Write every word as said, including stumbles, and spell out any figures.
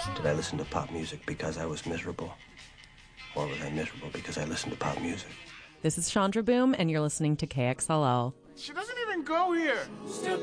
Did I listen to pop music because I was miserable? Or was I miserable because I listened to pop music? This is Chandra Boom, and you're listening to K X L L. She doesn't even go here. Step